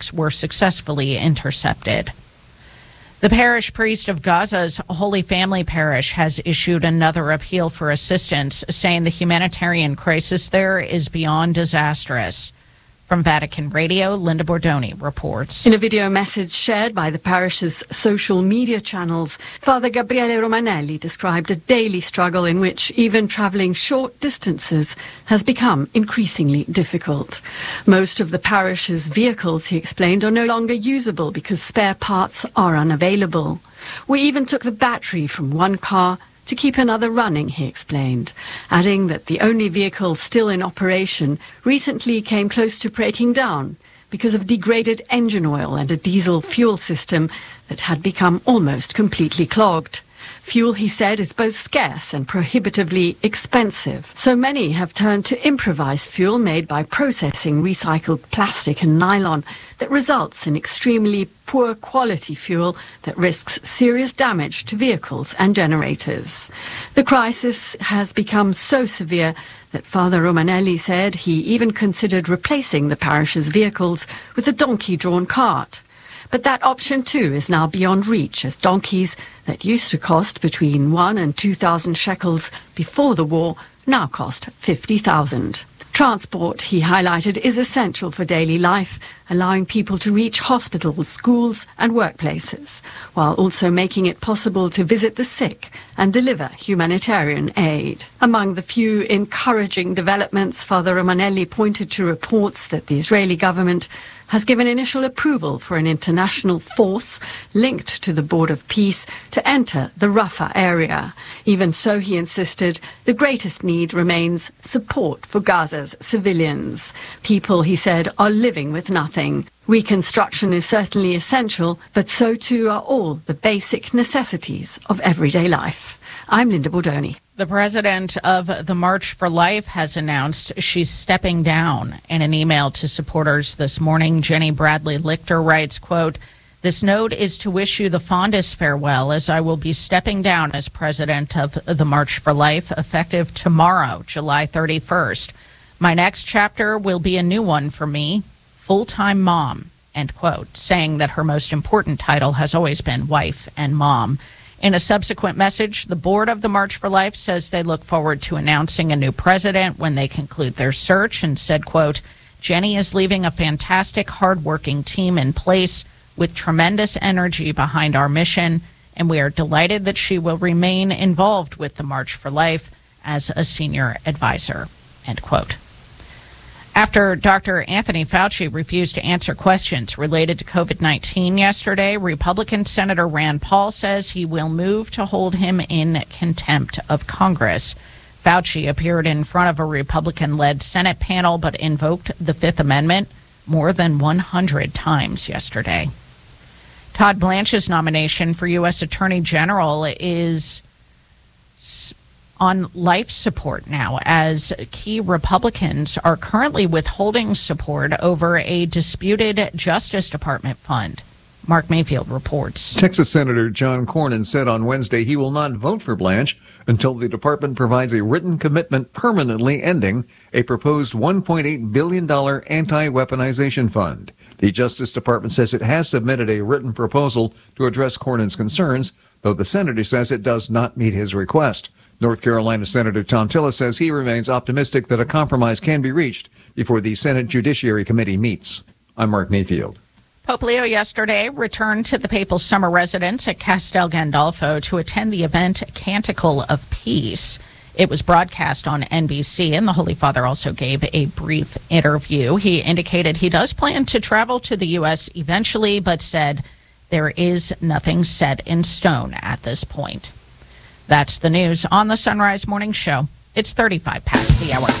attacks were successfully intercepted. The parish priest of Gaza's Holy Family Parish has issued another appeal for assistance, saying the humanitarian crisis there is beyond disastrous. From Vatican Radio, Linda Bordoni reports. In a video message shared by the parish's social media channels, Father Gabriele Romanelli described a daily struggle in which even travelling short distances has become increasingly difficult. Most of the parish's vehicles, he explained, are no longer usable because spare parts are unavailable. We even took the battery from one car to keep another running, he explained, adding that the only vehicle still in operation recently came close to breaking down because of degraded engine oil and a diesel fuel system that had become almost completely clogged. Fuel, he said, is both scarce and prohibitively expensive. So many have turned to improvised fuel made by processing recycled plastic and nylon that results in extremely poor quality fuel that risks serious damage to vehicles and generators. The crisis has become so severe that Father Romanelli said he even considered replacing the parish's vehicles with a donkey-drawn cart. But that option too is now beyond reach, as donkeys that used to cost between 1,000 and 2,000 shekels before the war now cost 50,000. Transport, he highlighted, is essential for daily life, allowing people to reach hospitals, schools and workplaces, while also making it possible to visit the sick and deliver humanitarian aid. Among the few encouraging developments, Father Romanelli pointed to reports that the Israeli government has given initial approval for an international force linked to the Board of Peace to enter the Rafah area. Even so, he insisted, the greatest need remains support for Gaza's civilians. People, he said, are living with nothing. Reconstruction is certainly essential, but so too are all the basic necessities of everyday life. I'm Linda Bordoni. The president of the March for Life has announced she's stepping down. In an email to supporters this morning, Jenny Bradley Lichter writes, quote, "This note is to wish you the fondest farewell, as I will be stepping down as president of the March for Life effective tomorrow, July 31st. My next chapter will be a new one for me, full-time mom," end quote, saying that her most important title has always been wife and mom. In a subsequent message, the board of the March for Life says they look forward to announcing a new president when they conclude their search, and said, quote, "Jenny is leaving a fantastic, hardworking team in place with tremendous energy behind our mission, and we are delighted that she will remain involved with the March for Life as a senior advisor," end quote. After Dr. Anthony Fauci refused to answer questions related to COVID-19 yesterday, Republican Senator Rand Paul says he will move to hold him in contempt of Congress. Fauci appeared in front of a Republican-led Senate panel but invoked the Fifth Amendment more than 100 times yesterday. Todd Blanche's nomination for U.S. Attorney General is on life support now, as key Republicans are currently withholding support over a disputed Justice Department fund. Mark Mayfield reports. Texas Senator John Cornyn said on Wednesday he will not vote for Blanche until the department provides a written commitment permanently ending a proposed $1.8 billion anti-weaponization fund. The Justice Department says it has submitted a written proposal to address Cornyn's concerns, though the senator says it does not meet his request. North Carolina Senator Tom Tillis says he remains optimistic that a compromise can be reached before the Senate Judiciary Committee meets. I'm Mark Mayfield. Pope Leo yesterday returned to the papal summer residence at Castel Gandolfo to attend the event Canticle of Peace. It was broadcast on NBC, and the Holy Father also gave a brief interview. He indicated he does plan to travel to the U.S. eventually, but said there is nothing set in stone at this point. That's the news on the Sunrise Morning Show. It's 35 past the hour.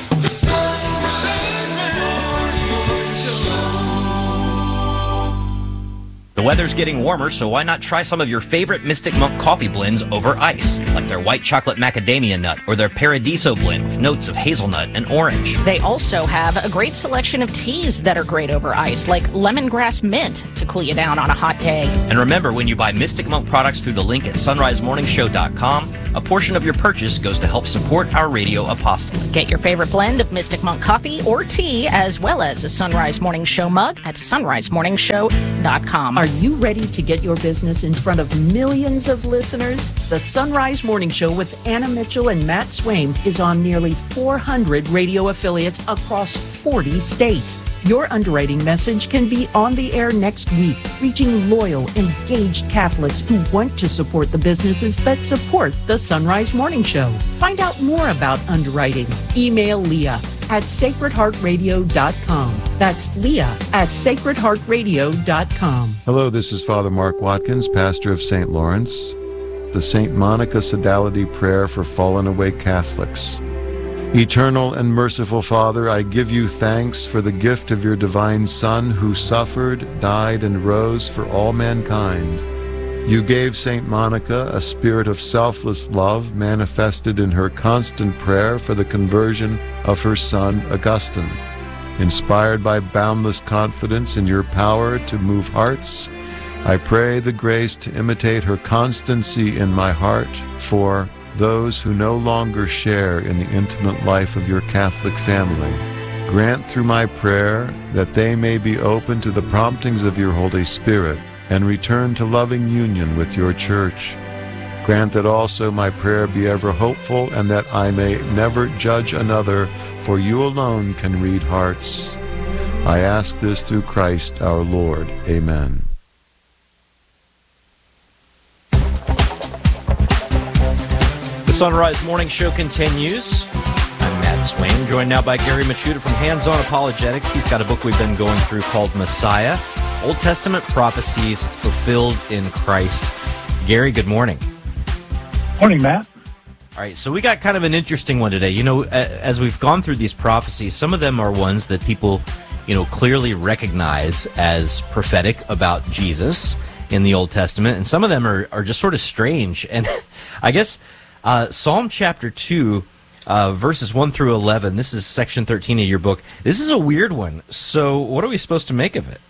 The weather's getting warmer, so why not try some of your favorite Mystic Monk coffee blends over ice, like their white chocolate macadamia nut or their Paradiso blend with notes of hazelnut and orange. They also have a great selection of teas that are great over ice, like lemongrass mint to cool you down on a hot day. And remember, when you buy Mystic Monk products through the link at sunrisemorningshow.com, A portion of your purchase goes to help support our radio apostolate. Get your favorite blend of Mystic Monk coffee or tea, as well as a Sunrise Morning Show mug at sunrisemorningshow.com. Are you ready to get your business in front of millions of listeners? The Sunrise Morning Show with Anna Mitchell and Matt Swaim is on nearly 400 radio affiliates across 40 states. Your underwriting message can be on the air next week, reaching loyal, engaged Catholics who want to support the businesses that support the Sunrise Morning Show. Find out more about underwriting. Email Leah at sacredheartradio.com. That's Leah at sacredheartradio.com. Hello, this is Father Mark Watkins, pastor of St. Lawrence. The St. Monica Sodality Prayer for Fallen Away Catholics. Eternal and merciful Father, I give you thanks for the gift of your divine Son who suffered, died, and rose for all mankind. You gave St. Monica a spirit of selfless love manifested in her constant prayer for the conversion of her son Augustine. Inspired by boundless confidence in your power to move hearts, I pray the grace to imitate her constancy in my heart for those who no longer share in the intimate life of your Catholic family. Grant through my prayer that they may be open to the promptings of your Holy Spirit and return to loving union with your Church. Grant that also my prayer be ever hopeful and that I may never judge another, for you alone can read hearts. I ask this through Christ our Lord. Amen. The Sunrise Morning Show continues. I'm Matt Swaim, joined now by Gary Machuda from Hands On Apologetics. He's got a book we've been going through called Messiah, Old Testament Prophecies Fulfilled in Christ. Gary, good morning. Morning, Matt. All right, so we got kind of an interesting one today. You know, as we've gone through these prophecies, some of them are ones that people, clearly recognize as prophetic about Jesus in the Old Testament, and some of them are just sort of strange. And I guess Psalm chapter 2, verses 1 through 11, this is section 13 of your book. This is a weird one. So what are we supposed to make of it?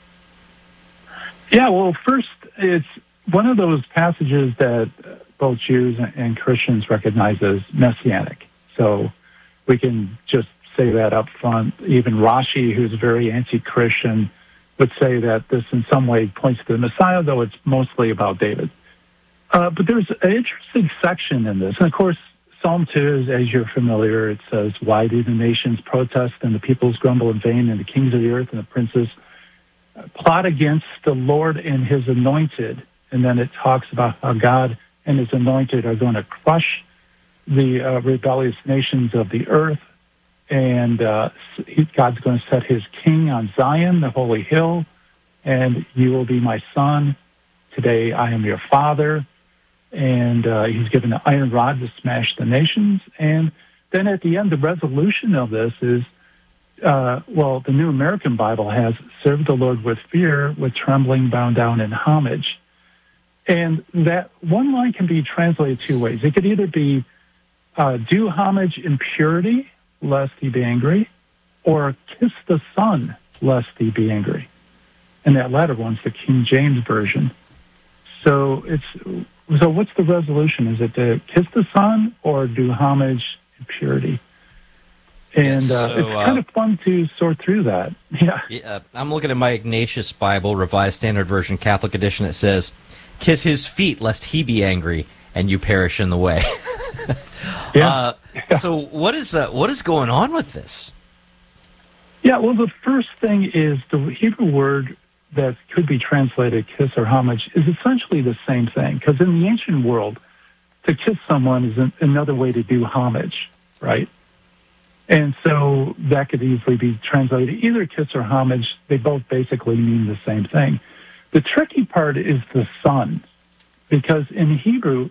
Yeah, well, first, it's one of those passages that both Jews and Christians recognize as messianic. So we can just say that up front. Even Rashi, who's very anti-Christian, would say that this in some way points to the Messiah, though it's mostly about David. But there's an interesting section in this. And, of course, Psalm 2, as you're familiar, it says, "Why do the nations protest and the peoples grumble in vain, and the kings of the earth and the princes plot against the Lord and his anointed?" And then it talks about how God and his anointed are going to crush the rebellious nations of the earth. And God's going to set his king on Zion, the holy hill, and you will be my son. Today I am your father. And he's given an iron rod to smash the nations. And then at the end, the resolution of this is, the New American Bible has, "Serve the Lord with fear, with trembling, bound down in homage." And that one line can be translated two ways. It could either be, do homage in purity, lest he be angry, or kiss the Son, lest he be angry. And that latter one's the King James Version. So what's the resolution? Is it to kiss the Son or do homage in purity? And it's kind of fun to sort through that. Yeah. I'm looking at my Ignatius Bible, Revised Standard Version, Catholic Edition. It says, "Kiss his feet, lest he be angry, and you perish in the way." Yeah. So what is going on with this? Yeah, well, the first thing is the Hebrew word that could be translated kiss or homage is essentially the same thing, because in the ancient world, to kiss someone is another way to do homage, right? And so that could easily be translated either kiss or homage. They both basically mean the same thing. The tricky part is the Son, because in Hebrew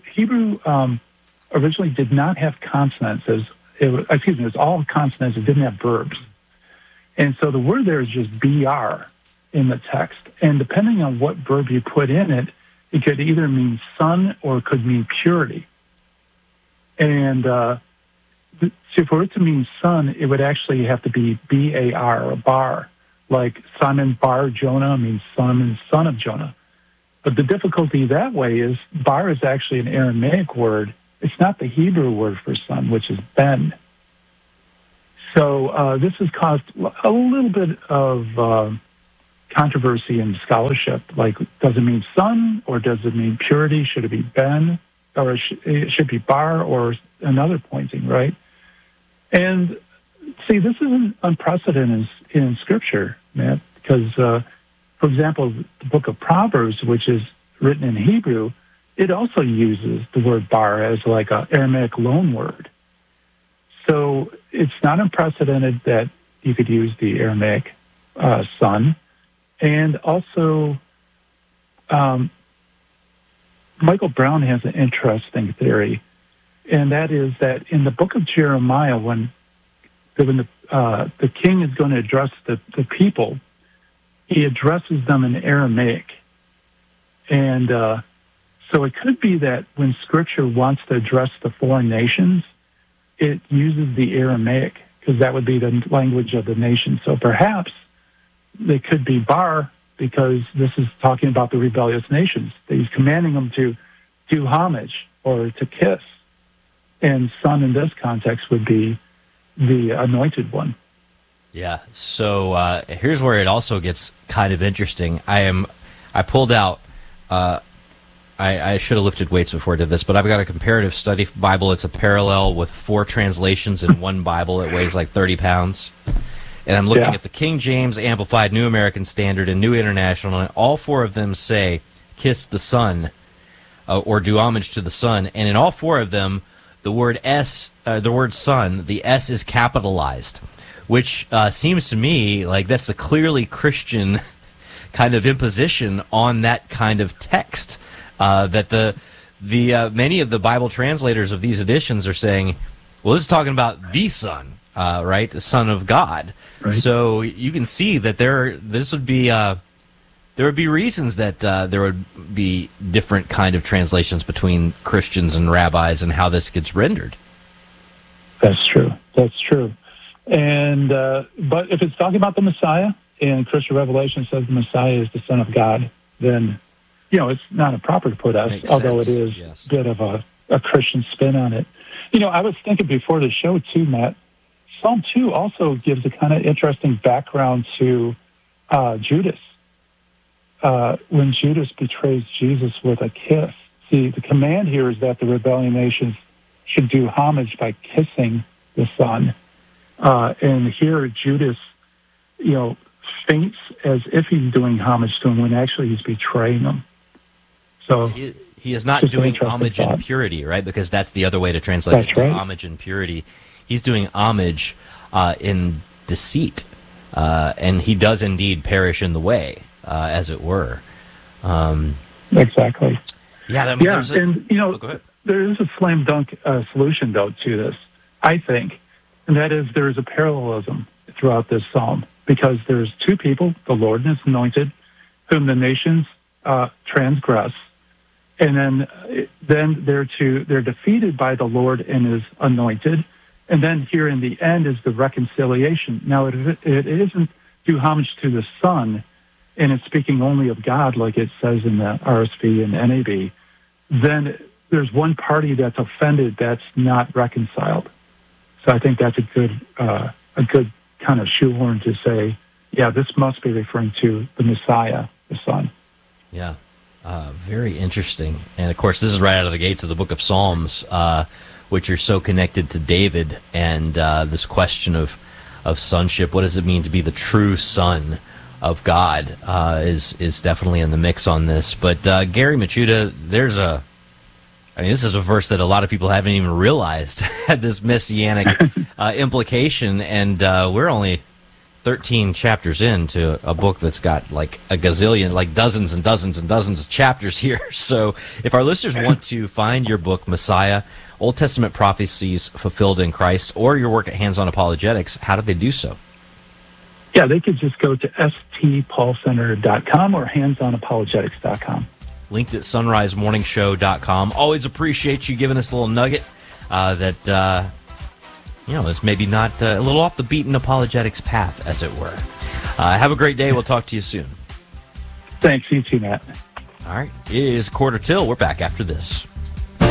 originally did not have consonants. It was all consonants. It didn't have verbs. And so the word there is just BR in the text. And depending on what verb you put in it, it could either mean son or it could mean purity. And so for it to mean son, it would actually have to be B-A-R, or bar. Like Simon Bar Jonah means Simon, son of Jonah. But the difficulty that way is bar is actually an Aramaic word It's not the Hebrew word for son, which is ben. So this has caused a little bit of controversy in scholarship. Like, does it mean son, or does it mean purity? Should it be ben, or it should be bar, or another pointing, right? And see, this isn't unprecedented in Scripture, Matt, because, for example, the book of Proverbs, which is written in Hebrew, it also uses the word bar as like an Aramaic loan word. So it's not unprecedented that you could use the Aramaic son. And also, Michael Brown has an interesting theory, and that is that in the book of Jeremiah, when the king is going to address the people, he addresses them in Aramaic. And so it could be that when Scripture wants to address the foreign nations, it uses the Aramaic, because that would be the language of the nation. So perhaps they could be bar, because this is talking about the rebellious nations. He's commanding them to do homage or to kiss. And son in this context would be the anointed one. Yeah. So here's where it also gets kind of interesting. I pulled out, I should have lifted weights before I did this, but I've got a comparative study Bible. It's a parallel with 4 translations in one Bible. It weighs like 30 pounds. And I'm looking at the King James Amplified, New American Standard, and New International, and all 4 of them say, kiss the Son, or do homage to the Son. And in all 4 of them, the word Son, the S is capitalized, which seems to me like that's a clearly Christian kind of imposition on that kind of text. That the many of the Bible translators of these editions are saying, well, this is talking about the Son, right, the Son of God. Right. So you can see that there would be reasons that there would be different kind of translations between Christians and rabbis and how this gets rendered. That's true. That's true. And but if it's talking about the Messiah, and Christian Revelation says the Messiah is the Son of God, then it's not improper to put us, although it is a bit of a Christian spin on it. I was thinking before the show too, Matt. Psalm 2 also gives a kind of interesting background to Judas. When Judas betrays Jesus with a kiss. See, the command here is that the rebellion nations should do homage by kissing the Son. And here Judas, faints as if he's doing homage to him when actually he's betraying him. So he is not doing homage in purity, right? Because that's the other way to translate it, homage in purity. He's doing homage in deceit, and he does indeed perish in the way, as it were. Exactly. Yeah, I mean, go ahead. There is a slam dunk solution, though, to this, I think, and that is there is a parallelism throughout this psalm, because there's 2 people, the Lord and His anointed, whom the nations transgress. And then they're defeated by the Lord and His anointed. And then here in the end is the reconciliation. Now, it isn't do homage to the Son, and it's speaking only of God, like it says in the RSV and NAB. Then there's one party that's offended that's not reconciled. So I think that's a good kind of shoehorn to say, yeah, this must be referring to the Messiah, the Son. Yeah. Very interesting. And, of course, this is right out of the gates of the book of Psalms, which are so connected to David and this question of sonship. What does it mean to be the true son of God is definitely in the mix on this. But, Gary Michuta, this is a verse that a lot of people haven't even realized had this messianic implication, and we're only 13 chapters into a book that's got like a gazillion, like dozens and dozens and dozens of chapters here. So if our listeners want to find your book, Messiah, Old Testament Prophecies Fulfilled in Christ, or your work at Hands On Apologetics, how do they do so? Yeah, they could just go to stpaulcenter.com or handsonapologetics.com. Linked at sunrisemorningshow.com. Always appreciate you giving us a little nugget that... it's maybe not a little off the beaten apologetics path, as it were. Have a great day. We'll talk to you soon. Thanks. You too, Matt. All right. It is 1:45. We're back after this.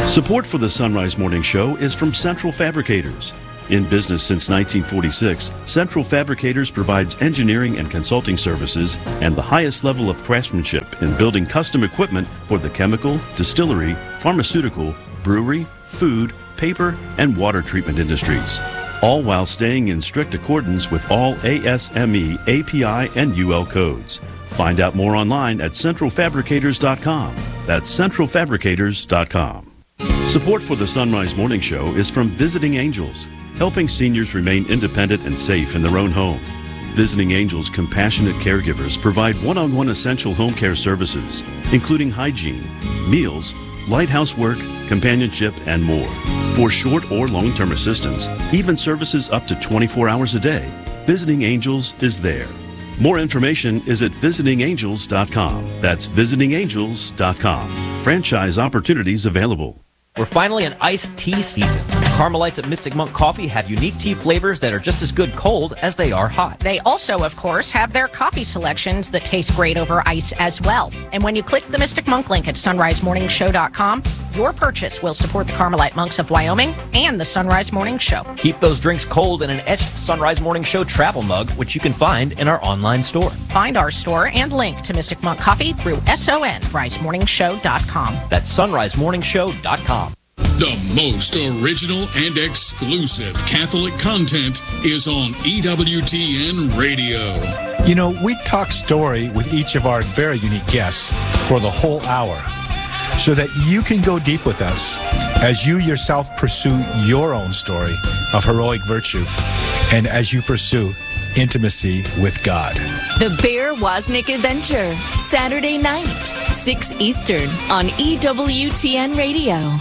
Support for the Sunrise Morning Show is from Central Fabricators. In business since 1946, Central Fabricators provides engineering and consulting services and the highest level of craftsmanship in building custom equipment for the chemical, distillery, pharmaceutical, brewery, food, paper, and water treatment industries, all while staying in strict accordance with all ASME, API, and UL codes. Find out more online at centralfabricators.com. That's centralfabricators.com. Support for the Sunrise Morning Show is from Visiting Angels, helping seniors remain independent and safe in their own home. Visiting Angels compassionate caregivers provide one-on-one essential home care services, including hygiene, meals, light housework, companionship, and more. For short or long-term assistance, even services up to 24 hours a day, Visiting Angels is there. More information is at visitingangels.com. That's visitingangels.com. Franchise opportunities available. We're finally in iced tea season. Carmelites at Mystic Monk Coffee have unique tea flavors that are just as good cold as they are hot. They also, of course, have their coffee selections that taste great over ice as well. And when you click the Mystic Monk link at sunrisemorningshow.com, your purchase will support the Carmelite Monks of Wyoming and the Sunrise Morning Show. Keep those drinks cold in an etched Sunrise Morning Show travel mug, which you can find in our online store. Find our store and link to Mystic Monk Coffee through sunrisemorningshow.com. That's sunrisemorningshow.com. The most original and exclusive Catholic content is on EWTN Radio. You know, we talk story with each of our very unique guests for the whole hour so that you can go deep with us as you yourself pursue your own story of heroic virtue and as you pursue intimacy with God. The Bear Wozniak Adventure, Saturday night, 6 Eastern on EWTN Radio.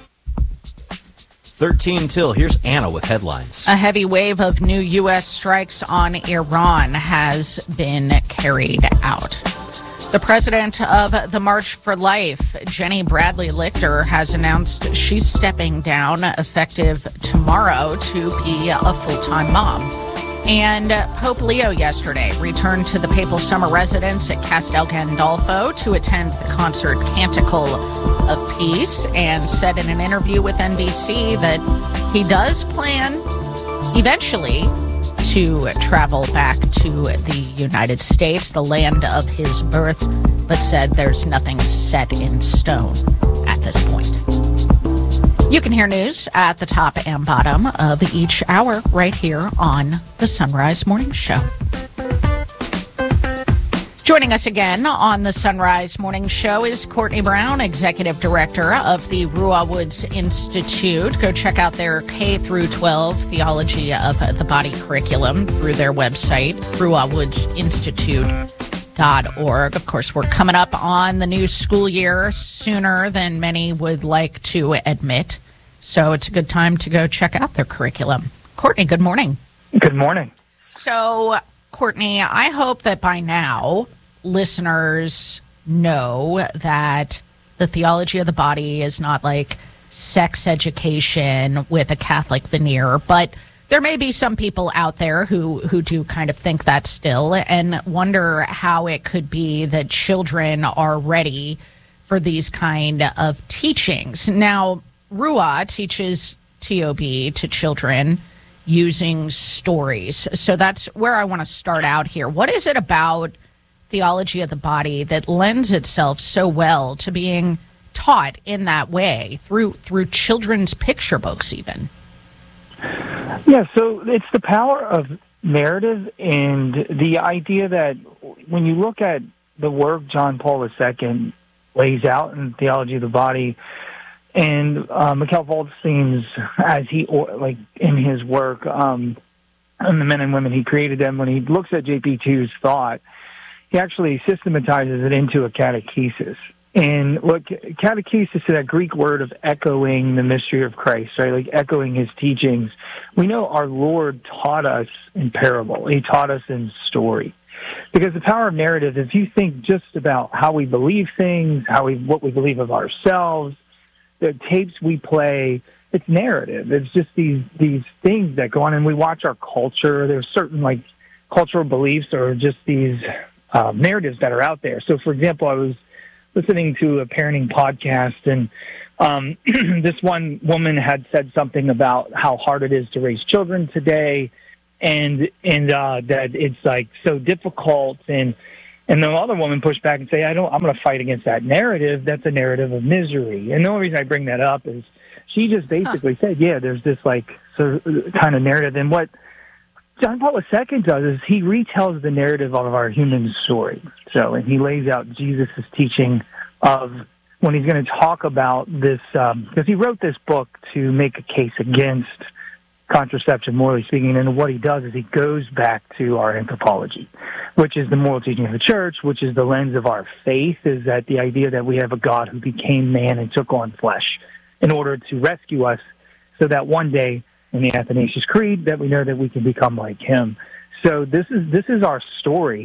13 till. Here's Anna with headlines. A heavy wave of new U.S. strikes on Iran has been carried out. The president of the March for Life, Jenny Bradley Lichter, has announced she's stepping down effective tomorrow to be a full-time mom. And Pope Leo yesterday returned to the papal summer residence at Castel Gandolfo to attend the concert Canticle of Peace and said in an interview with NBC that he does plan eventually to travel back to the United States, the land of his birth, but said there's nothing set in stone at this point. You can hear news at the top and bottom of each hour right here on the Sunrise Morning Show. Joining us again on the Sunrise Morning Show is Courtney Brown, Executive Director of the Ruah Woods Institute. Go check out their K-12 Theology of the Body curriculum through their website, ruahwoodsinstitute.org. Of course, we're coming up on the new school year sooner than many would like to admit. So it's a good time to go check out their curriculum. Courtney, good morning. Good morning. So, Courtney, I hope that by now listeners know that the theology of the body is not like sex education with a Catholic veneer, but there may be some people out there who do kind of think that still and wonder how it could be that children are ready for these kind of teachings. Now, Ruah teaches TOB to children using stories. So that's where I want to start out here. What is it about theology of the body that lends itself so well to being taught in that way through children's picture books even? Yeah, so it's the power of narrative and the idea that when you look at the work John Paul II lays out in Theology of the Body, and Mikhail Voldstein's, as he, like in his work, and the men and women he created them, when he looks at JP2's thought, he actually systematizes it into a catechesis. And look, catechesis is that Greek word of echoing the mystery of Christ, right? Like echoing his teachings. We know our Lord taught us in parable. He taught us in story. Because the power of narrative, if you think just about how we believe things, what we believe of ourselves, the tapes we play, it's narrative. It's just these things that go on, and we watch our culture. There's certain like cultural beliefs or just these narratives that are out there. So, for example, I was listening to a parenting podcast, and This one woman had said something about how hard it is to raise children today, and that it's like so difficult. And the other woman pushed back and say, I'm going to fight against that narrative. That's a narrative of misery. And the only reason I bring that up is she just basically said, yeah, there's this like sort of kind of narrative. And what John Paul II does is he retells the narrative of our human story. So, and he lays out Jesus' teaching of when he's going to talk about this, because he wrote this book to make a case against contraception, morally speaking, and what he does is he goes back to our anthropology, which is the moral teaching of the church, which is the lens of our faith, is that the idea that we have a God who became man and took on flesh in order to rescue us so that one day in the Athanasius Creed that we know that we can become like him. So this is our story.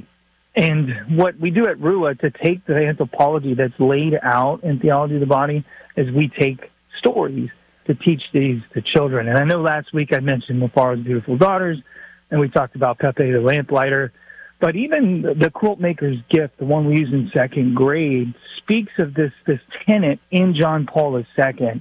And what we do at RUA to take the anthropology that's laid out in Theology of the Body is we take stories to teach these to children. And I know last week I mentioned Mufara's Beautiful Daughters, and we talked about Pepe the Lamplighter. But even the Quilt Maker's Gift, the one we use in second grade, speaks of this tenet in John Paul II.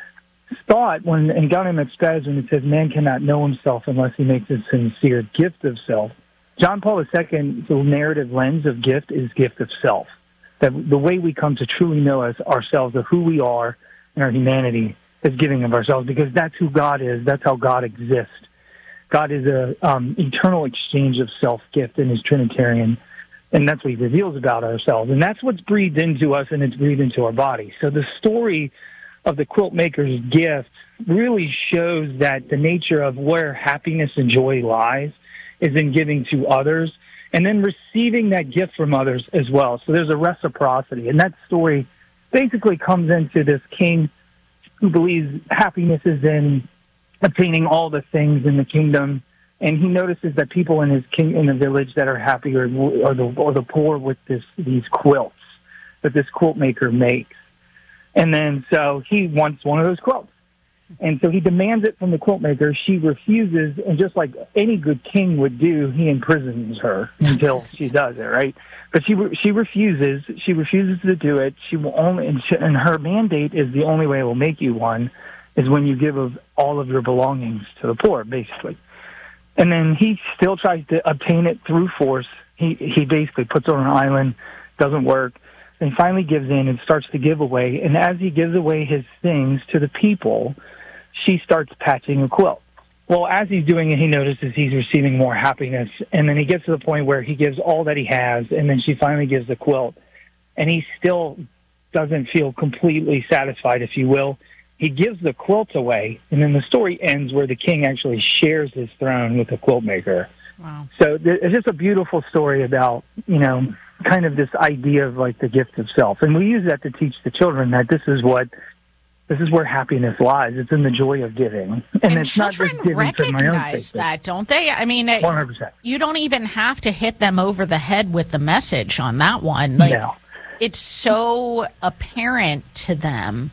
Thought when in Gaudium et Spes, when it says man cannot know himself unless he makes a sincere gift of self, John Paul II's narrative lens of gift is gift of self. That the way we come to truly know as ourselves, of who we are and our humanity, is giving of ourselves, because that's who God is. That's how God exists. God is a eternal exchange of self-gift in his Trinitarian, and that's what he reveals about ourselves. And that's what's breathed into us, and it's breathed into our body. So the story of the Quilt Maker's Gift really shows that the nature of where happiness and joy lies is in giving to others and then receiving that gift from others as well. So there's a reciprocity. And that story basically comes into this king who believes happiness is in obtaining all the things in the kingdom. And he notices that people in the village that are happy are the poor with these quilts that this quilt maker makes. And then so he wants one of those quilts. And so he demands it from the quilt maker. She refuses, and just like any good king would do, he imprisons her until she does it, right? But she refuses. She refuses to do it. She will only, and her mandate is the only way it will make you one is when you give of all of your belongings to the poor, basically. And then he still tries to obtain it through force. He basically puts her on an island, doesn't work, and finally gives in and starts to give away. And as he gives away his things to the people, she starts patching a quilt. Well, as he's doing it, he notices he's receiving more happiness. And then he gets to the point where he gives all that he has, and then she finally gives the quilt. And he still doesn't feel completely satisfied, if you will. He gives the quilt away, and then the story ends where the king actually shares his throne with the quilt maker. Wow. So it's just a beautiful story about, kind of this idea of like the gift of self. And we use that to teach the children that this is where happiness lies. It's in the joy of giving. And it's not just giving recognize for my own that, don't they? I mean, 100%. You don't even have to hit them over the head with the message on that one. Like, no. It's so apparent to them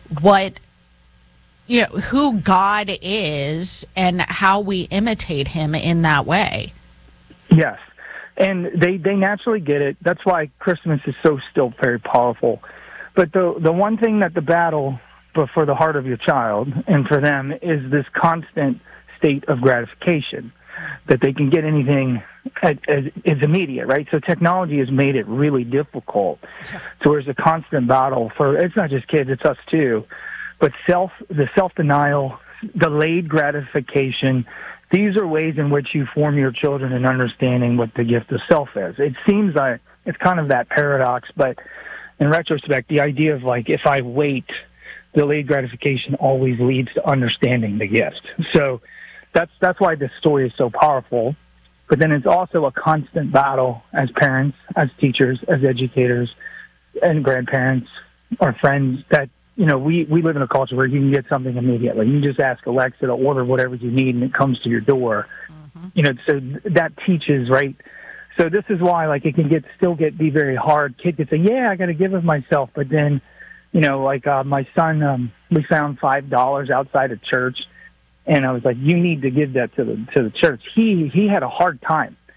who God is and how we imitate him in that way. Yes. And they naturally get it. That's why Christmas is so still very powerful. But the one thing that the battle for the heart of your child and for them is this constant state of gratification, that they can get anything is immediate, right? So technology has made it really difficult. So there's a constant battle for, it's not just kids, it's us too. But the self-denial, delayed gratification, these are ways in which you form your children in understanding what the gift of self is. It seems like it's kind of that paradox, but in retrospect, the idea of like, if I wait, delayed gratification always leads to understanding the gift. So that's why this story is so powerful. But then it's also a constant battle as parents, as teachers, as educators, and grandparents or friends that, we live in a culture where you can get something immediately. You just ask Alexa to order whatever you need and it comes to your door. Mm-hmm. So that teaches, right? So this is why, like, it can be very hard. Kid can say, yeah, I got to give of myself. But then, my son, we found $5 outside of church. And I was like, you need to give that to the church. He had a hard time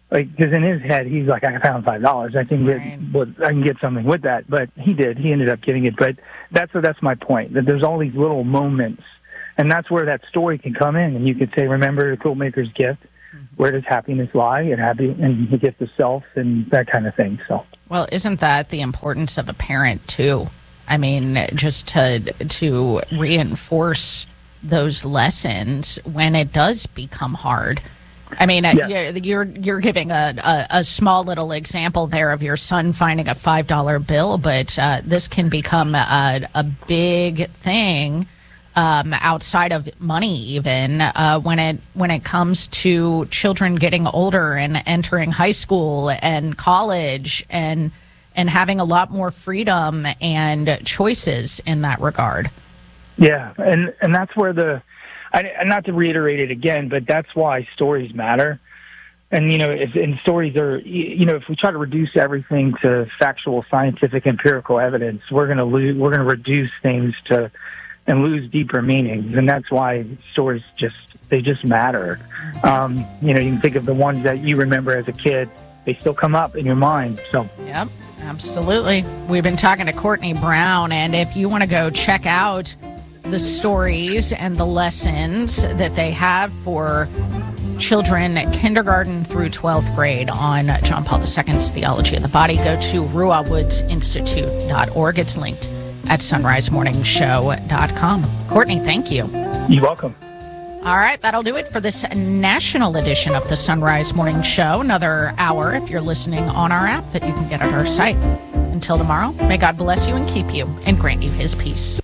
because in his head, he's like, I found $5. I can get something with that. But he did. He ended up getting it. But that's my point, that there's all these little moments. And that's where that story can come in. And you could say, remember the Quiltmaker's gift. Where does happiness lie? And the gift of self and that kind of thing. So, well, isn't that the importance of a parent, too? I mean, just to reinforce those lessons when it does become hard. I mean, you're giving a small little example there of your son finding a $5 bill, but this can become a big thing outside of money, even when it comes to children getting older and entering high school and college and having a lot more freedom and choices in that regard. Yeah, and that's where not to reiterate it again, but that's why stories matter. And, stories are, if we try to reduce everything to factual, scientific, empirical evidence, we're going to reduce things and lose deeper meanings. And that's why stories just matter. You can think of the ones that you remember as a kid. They still come up in your mind. So. Yep, absolutely. We've been talking to Courtney Brown, and if you want to go check out the stories and the lessons that they have for children kindergarten through 12th grade on John Paul II's Theology of the Body, go to ruahwoodsinstitute.org. It's linked at sunrisemorningshow.com. Courtney, thank you. You're welcome. All right, that'll do it for this national edition of the Sunrise Morning Show. Another hour if you're listening on our app that you can get at our site. Until tomorrow, may God bless you and keep you and grant you his peace.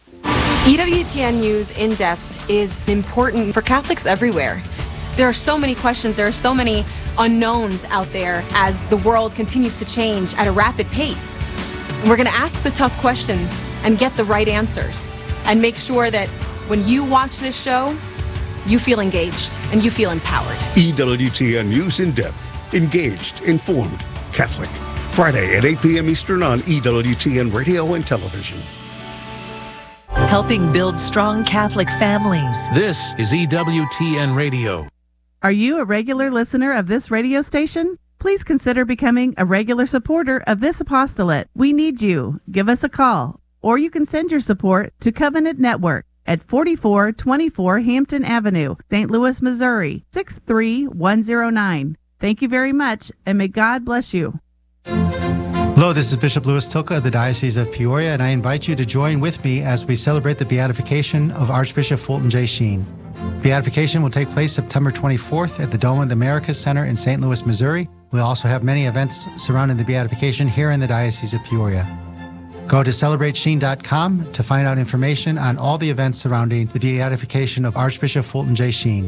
EWTN News In Depth is important for Catholics everywhere. There are so many questions, there are so many unknowns out there as the world continues to change at a rapid pace. And we're going to ask the tough questions and get the right answers and make sure that when you watch this show, you feel engaged and you feel empowered. EWTN News In Depth. Engaged, informed, Catholic. Friday at 8 p.m. Eastern on EWTN Radio and Television. Helping build strong Catholic families. This is EWTN Radio. Are you a regular listener of this radio station? Please consider becoming a regular supporter of this apostolate. We need you. Give us a call, or you can send your support to Covenant Network at 4424 Hampton Avenue, St. Louis, Missouri, 63109. Thank you very much, and may God bless you. Hello, this is Bishop Louis Tilka of the Diocese of Peoria, and I invite you to join with me as we celebrate the beatification of Archbishop Fulton J. Sheen. Beatification will take place September 24th at the Dome of the Americas Center in St. Louis, Missouri. We'll also have many events surrounding the beatification here in the Diocese of Peoria. Go to celebratesheen.com to find out information on all the events surrounding the beatification of Archbishop Fulton J. Sheen.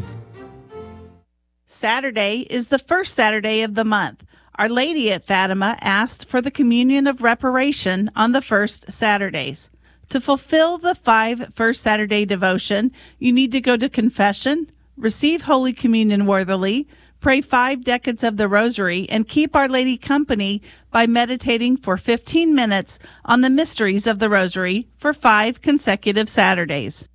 Saturday is the first Saturday of the month. Our Lady at Fatima asked for the communion of reparation on the first Saturdays. To fulfill the 5 First Saturday devotion, you need to go to confession, receive Holy Communion worthily, pray 5 decades of the Rosary, and keep Our Lady company by meditating for 15 minutes on the mysteries of the Rosary for 5 consecutive Saturdays.